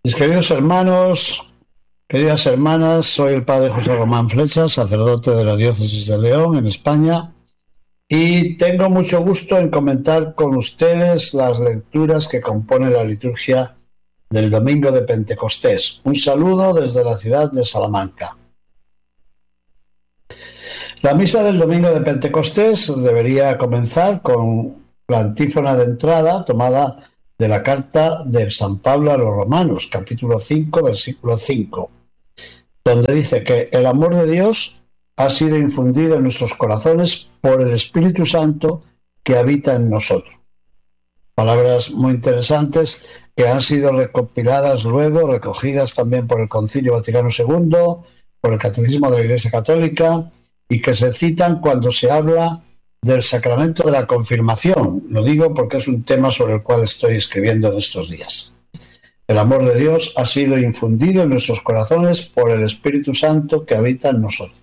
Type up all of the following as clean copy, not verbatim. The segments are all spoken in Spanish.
Mis queridos hermanos, queridas hermanas, soy el padre José Román Flecha, sacerdote de la Diócesis de León, en España, y tengo mucho gusto en comentar con ustedes las lecturas que componen la liturgia del Domingo de Pentecostés. Un saludo desde la ciudad de Salamanca. La misa del Domingo de Pentecostés debería comenzar con la antífona de entrada tomada de la carta de San Pablo a los Romanos, capítulo 5, versículo 5, donde dice que el amor de Dios ha sido infundido en nuestros corazones por el Espíritu Santo que habita en nosotros. Palabras muy interesantes que han sido recopiladas luego, recogidas también por el Concilio Vaticano II, por el Catecismo de la Iglesia Católica, y que se citan cuando se habla del sacramento de la confirmación. Lo digo porque es un tema sobre el cual estoy escribiendo en estos días. El amor de Dios ha sido infundido en nuestros corazones por el Espíritu Santo que habita en nosotros.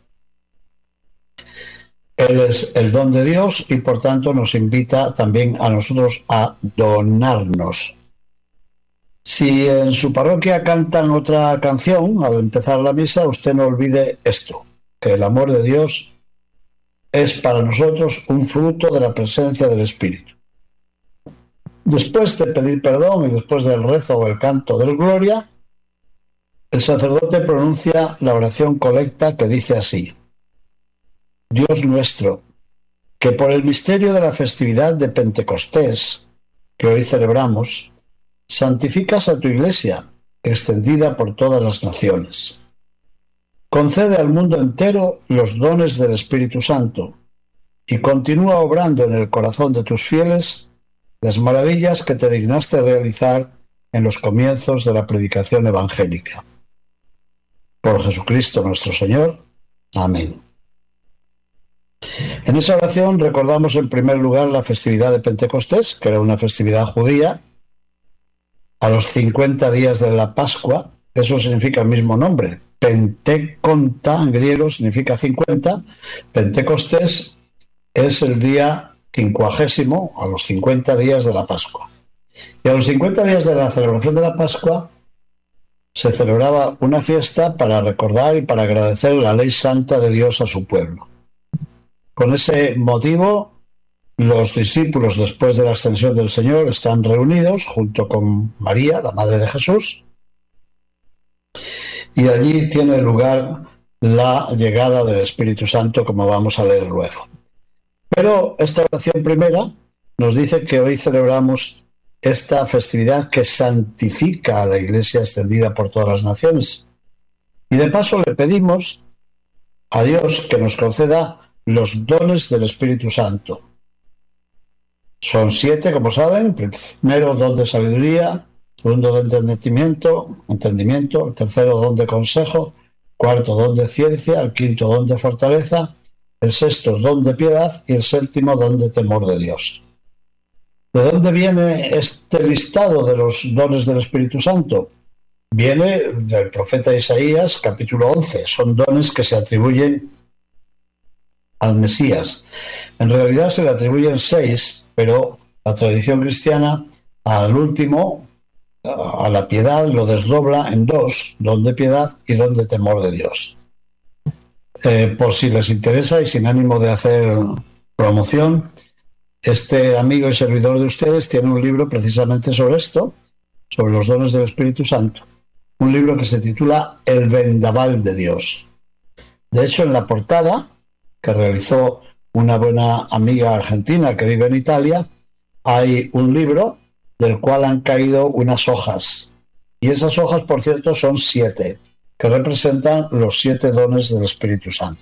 Él es el don de Dios y por tanto nos invita también a nosotros a donarnos. Si en su parroquia cantan otra canción al empezar la misa, usted no olvide esto, que el amor de Dios es para nosotros un fruto de la presencia del Espíritu. Después de pedir perdón y después del rezo o el canto del Gloria, el sacerdote pronuncia la oración colecta que dice así: Dios nuestro, que por el misterio de la festividad de Pentecostés, que hoy celebramos, santificas a tu Iglesia, extendida por todas las naciones. Concede al mundo entero los dones del Espíritu Santo y continúa obrando en el corazón de tus fieles las maravillas que te dignaste realizar en los comienzos de la predicación evangélica. Por Jesucristo nuestro Señor. Amén. En esa oración recordamos en primer lugar la festividad de Pentecostés, que era una festividad judía, a los 50 días de la Pascua. Eso significa el mismo nombre. Penteconta en griego significa 50. Pentecostés es el día 50, a los 50 días de la Pascua. Y a los 50 días de la celebración de la Pascua se celebraba una fiesta para recordar y para agradecer la ley santa de Dios a su pueblo. Con ese motivo, los discípulos, después de la ascensión del Señor, están reunidos junto con María, la Madre de Jesús, y allí tiene lugar la llegada del Espíritu Santo, como vamos a leer luego. Pero esta oración primera nos dice que hoy celebramos esta festividad que santifica a la Iglesia extendida por todas las naciones. Y de paso le pedimos a Dios que nos conceda los dones del Espíritu Santo. Son 7, como saben. Primero, don de sabiduría. Segundo, don de entendimiento. El tercero, don de consejo. Cuarto, don de ciencia. El quinto, don de fortaleza. El sexto, don de piedad. Y el séptimo, don de temor de Dios. ¿De dónde viene este listado de los dones del Espíritu Santo? Viene del profeta Isaías, capítulo 11. Son dones que se atribuyen al Mesías. En realidad se le atribuyen 6, pero la tradición cristiana al último, a la piedad, lo desdobla en 2, don de piedad y don de temor de Dios. Por si les interesa y sin ánimo de hacer promoción, este amigo y servidor de ustedes tiene un libro precisamente sobre esto, sobre los dones del Espíritu Santo. Un libro que se titula El Vendaval de Dios. De hecho, en la portada, que realizó una buena amiga argentina que vive en Italia, hay un libro del cual han caído unas hojas. Y esas hojas, por cierto, son 7, que representan los 7 dones del Espíritu Santo.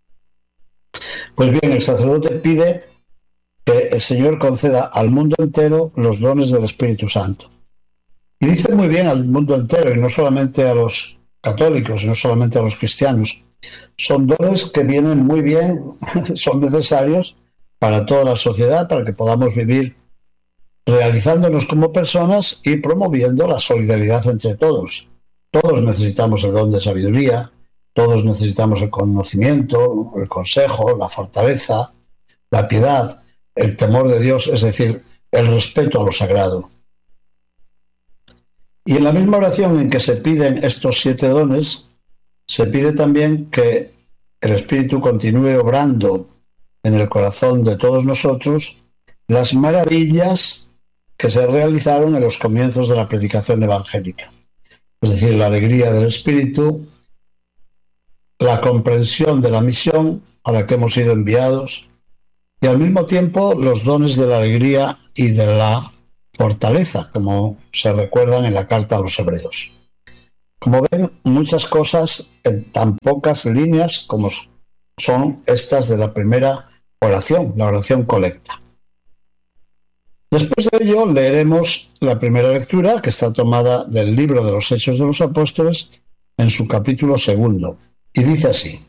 Pues bien, el sacerdote pide que el Señor conceda al mundo entero los dones del Espíritu Santo. Y dice muy bien al mundo entero, y no solamente a los católicos, y no solamente a los cristianos. Son dones que vienen muy bien, son necesarios para toda la sociedad, para que podamos vivir realizándonos como personas y promoviendo la solidaridad entre todos. Todos necesitamos el don de sabiduría, todos necesitamos el conocimiento, el consejo, la fortaleza, la piedad, el temor de Dios, es decir, el respeto a lo sagrado. Y en la misma oración en que se piden estos 7 dones, se pide también que el Espíritu continúe obrando en el corazón de todos nosotros las maravillas que se realizaron en los comienzos de la predicación evangélica. Es decir, la alegría del Espíritu, la comprensión de la misión a la que hemos sido enviados y al mismo tiempo los dones de la alegría y de la fortaleza, como se recuerdan en la carta a los Hebreos. Como ven, muchas cosas en tan pocas líneas como son estas de la primera oración, la oración colecta. Después de ello leeremos la primera lectura, que está tomada del libro de los Hechos de los Apóstoles, en su capítulo 2, y dice así: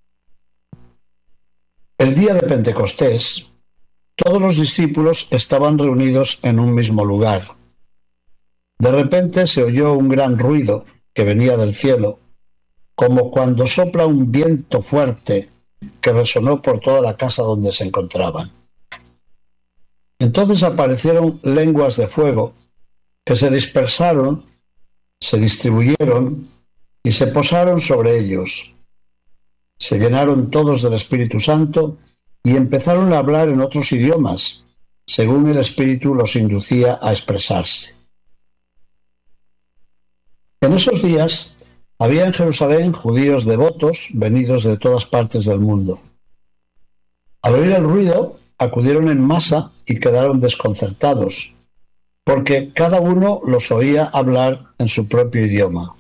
El día de Pentecostés, todos los discípulos estaban reunidos en un mismo lugar. De repente se oyó un gran ruido que venía del cielo, como cuando sopla un viento fuerte que resonó por toda la casa donde se encontraban. Entonces aparecieron lenguas de fuego que se dispersaron, se distribuyeron y se posaron sobre ellos. Se llenaron todos del Espíritu Santo y empezaron a hablar en otros idiomas, según el Espíritu los inducía a expresarse. En esos días había en Jerusalén judíos devotos venidos de todas partes del mundo. Al oír el ruido, acudieron en masa y quedaron desconcertados, porque cada uno los oía hablar en su propio idioma.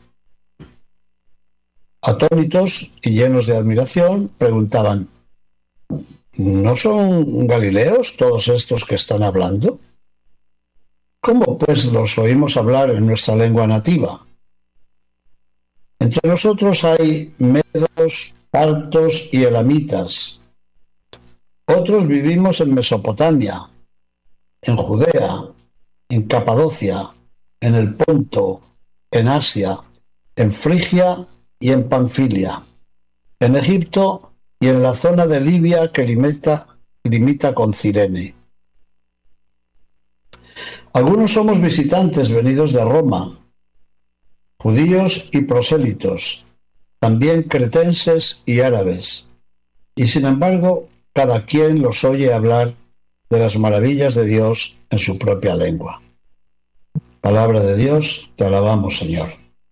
Atónitos y llenos de admiración, preguntaban: ¿no son galileos todos estos que están hablando? ¿Cómo pues los oímos hablar en nuestra lengua nativa? Entre nosotros hay medos, partos y elamitas. Otros vivimos en Mesopotamia, en Judea, en Capadocia, en el Ponto, en Asia, en Frigia y en Panfilia, en Egipto y en la zona de Libia que limita con Cirene. Algunos somos visitantes venidos de Roma, judíos y prosélitos, también cretenses y árabes, y sin embargo cada quien los oye hablar de las maravillas de Dios en su propia lengua. Palabra de Dios, te alabamos, Señor.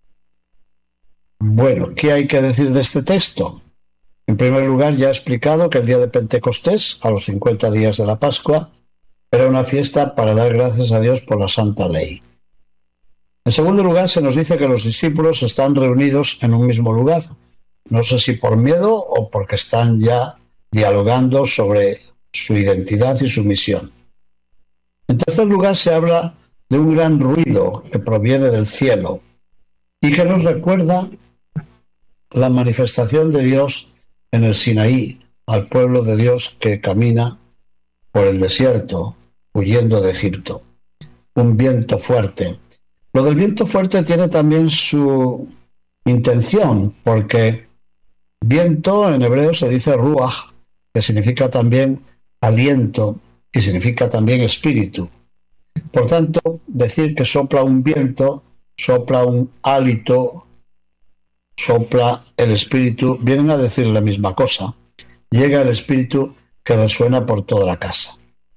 Bueno, ¿qué hay que decir de este texto? En primer lugar, ya he explicado que el día de Pentecostés, a los 50 días de la Pascua, era una fiesta para dar gracias a Dios por la Santa Ley. En segundo lugar, se nos dice que los discípulos están reunidos en un mismo lugar. No sé si por miedo o porque están ya dialogando sobre su identidad y su misión. En tercer lugar, se habla de un gran ruido que proviene del cielo y que nos recuerda la manifestación de Dios en el Sinaí al pueblo de Dios que camina por el desierto huyendo de Egipto. Un viento fuerte. Lo del viento fuerte tiene también su intención, porque viento en hebreo se dice ruach, que significa también aliento y significa también espíritu. Por tanto, decir que sopla un viento, sopla un hálito, sopla el espíritu, vienen a decir la misma cosa. Llega el espíritu que resuena por toda la casa.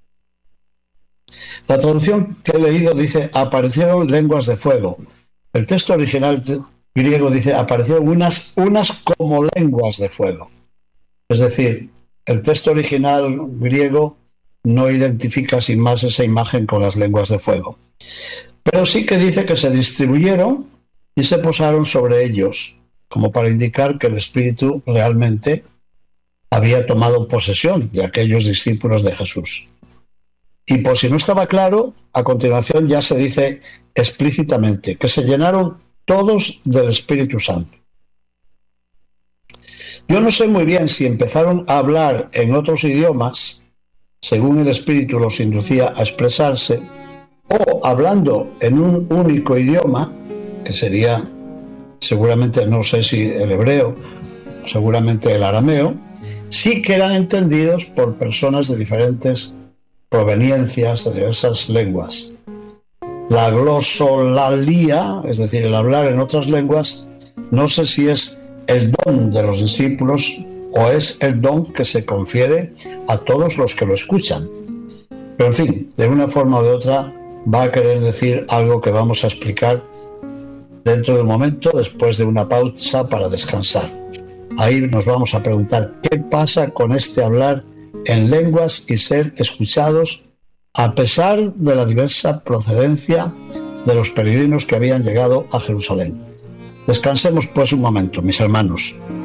La traducción que he leído dice: aparecieron lenguas de fuego. El texto original griego dice: aparecieron unas como lenguas de fuego. Es decir, el texto original griego no identifica sin más esa imagen con las lenguas de fuego. Pero sí que dice que se distribuyeron y se posaron sobre ellos, como para indicar que el Espíritu realmente había tomado posesión de aquellos discípulos de Jesús. Y por si no estaba claro, a continuación ya se dice explícitamente que se llenaron todos del Espíritu Santo. Yo no sé muy bien si empezaron a hablar en otros idiomas, según el Espíritu los inducía a expresarse, o hablando en un único idioma, que sería seguramente, no sé si el hebreo, seguramente el arameo, sí que eran entendidos por personas de diferentes proveniencias, de diversas lenguas. La glosolalia, es decir, el hablar en otras lenguas, no sé si es el don de los discípulos o es el don que se confiere a todos los que lo escuchan. Pero en fin, de una forma o de otra va a querer decir algo que vamos a explicar dentro de un momento, después de una pausa para descansar. Ahí nos vamos a preguntar qué pasa con este hablar en lenguas y ser escuchados a pesar de la diversa procedencia de los peregrinos que habían llegado a Jerusalén. Descansemos pues un momento, mis hermanos.